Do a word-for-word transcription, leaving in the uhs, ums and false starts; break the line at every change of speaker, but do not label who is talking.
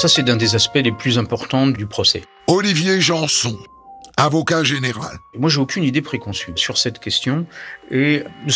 ça, c'est un des aspects les plus importants du procès.
Olivier Janson, avocat général.
Moi, j'ai aucune idée préconçue sur cette question et